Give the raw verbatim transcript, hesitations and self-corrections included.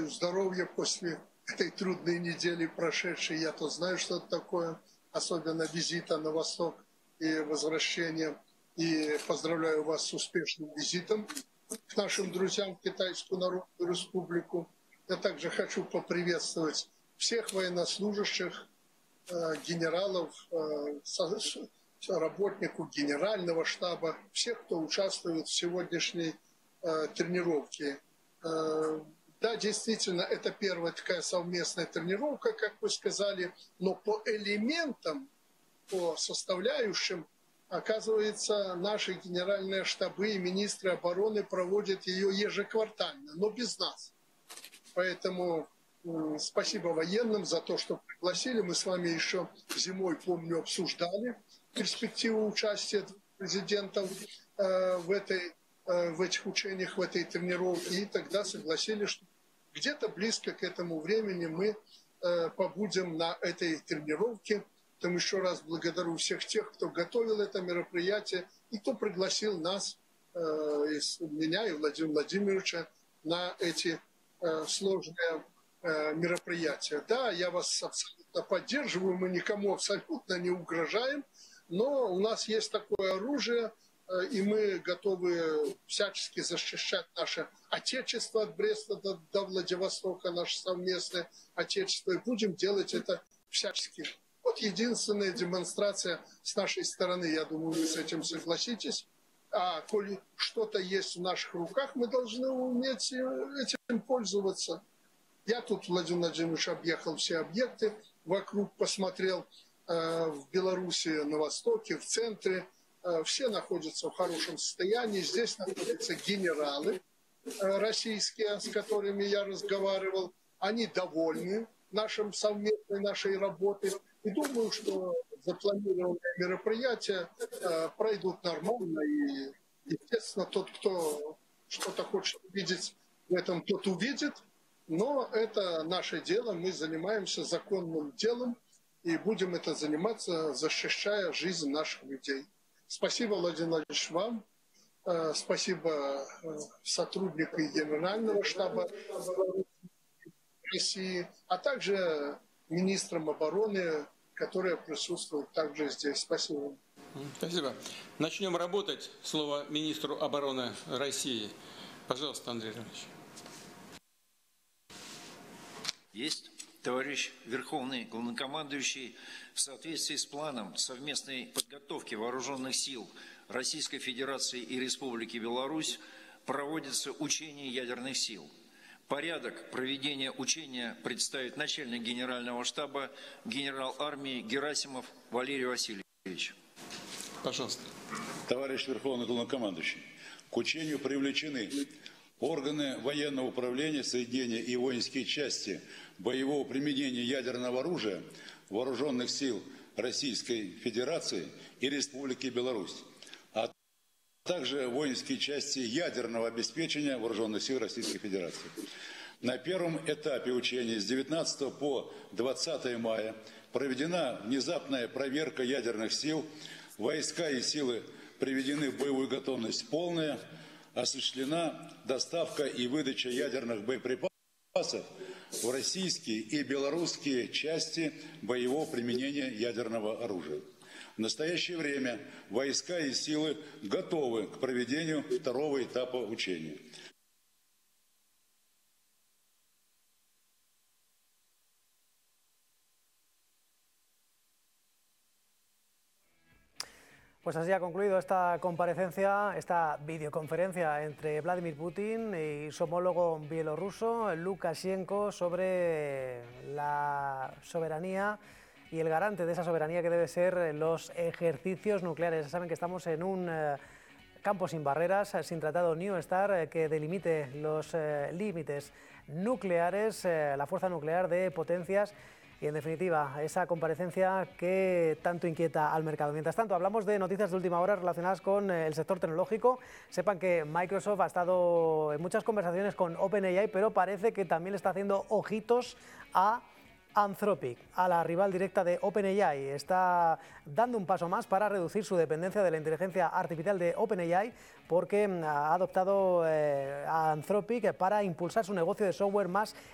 желаю здоровья после этой трудной недели прошедшей. Я-то знаю, что это такое, особенно визита на восток и возвращения. И поздравляю вас с успешным визитом к нашим друзьям в Китайскую Народную Республику. Я также хочу поприветствовать всех военнослужащих, генералов, работников генерального штаба, всех, кто участвует в сегодняшней тренировке. Да, действительно, это первая такая совместная тренировка, как вы сказали, но по элементам, по составляющим, оказывается, наши генеральные штабы и министры обороны проводят ее ежеквартально, но без нас. Поэтому спасибо военным за то, что пригласили. Мы с вами еще зимой, помню, обсуждали перспективу участия президентов в, этой, в этих учениях, в этой тренировке. И тогда согласились, что где-то близко к этому времени мы побудем на этой тренировке. Там еще раз благодарю всех тех, кто готовил это мероприятие и кто пригласил нас, меня и Владимира Владимировича, на эти сложные мероприятия. Да, я вас абсолютно поддерживаю, мы никому абсолютно не угрожаем, но у нас есть такое оружие, и мы готовы всячески защищать наше Отечество от Бреста до, до Владивостока, наше совместное Отечество, и будем делать это всячески. Вот единственная демонстрация с нашей стороны, я думаю, вы с этим согласитесь. А коли что-то есть в наших руках, мы должны уметь этим пользоваться. Я тут, Владимир Владимирович, объехал все объекты, вокруг посмотрел э, в Беларуси, на востоке, в центре. Э, все находятся в хорошем состоянии. Здесь находятся генералы э, российские, с которыми я разговаривал. Они довольны нашим совместной нашей работой. И думаю, что запланированные мероприятия э, пройдут нормально. И, естественно, тот, кто что-то хочет увидеть в этом, тот увидит. Но это наше дело, мы занимаемся законным делом и будем это заниматься, защищая жизнь наших людей. Спасибо, Владимир Владимирович, вам. Спасибо сотрудникам Генерального штаба России, а также министрам обороны, которые присутствуют также здесь. Спасибо. Спасибо. Начнем работать. Слово министру обороны России. Пожалуйста, Андрей Иванович. Есть, товарищ Верховный Главнокомандующий, в соответствии с планом совместной подготовки вооруженных сил Российской Федерации и Республики Беларусь проводится учение ядерных сил. Порядок проведения учения представит начальник Генерального штаба генерал армии Герасимов Валерий Васильевич. Пожалуйста. Товарищ Верховный Главнокомандующий, к учению привлечены органы военного управления, соединения и воинские части боевого применения ядерного оружия вооруженных сил Российской Федерации и Республики Беларусь, а также воинские части ядерного обеспечения вооруженных сил Российской Федерации. На первом этапе учения с девятнадцатого по двадцатое мая проведена внезапная проверка ядерных сил, войска и силы приведены в боевую готовность полная, осуществлена доставка и выдача ядерных боеприпасов в российские и белорусские части боевого применения ядерного оружия. В настоящее время войска и силы готовы к проведению второго этапа учения. Pues así ha concluido esta comparecencia, esta videoconferencia entre Vladimir Putin y su homólogo bielorruso, Lukashenko, sobre la soberanía y el garante de esa soberanía que debe ser los ejercicios nucleares. Ya saben que estamos en un eh, campo sin barreras, sin tratado New START, eh, que delimite los eh, límites nucleares, eh, la fuerza nuclear de potencias. Y, en definitiva, esa comparecencia que tanto inquieta al mercado. Mientras tanto, hablamos de noticias de última hora relacionadas con el sector tecnológico. Sepan que Microsoft ha estado en muchas conversaciones con OpenAI, pero parece que también le está haciendo ojitos a Anthropic, a la rival directa de OpenAI. Está dando un paso más para reducir su dependencia de la inteligencia artificial de OpenAI, porque ha adoptado eh, a Anthropic para impulsar su negocio de software más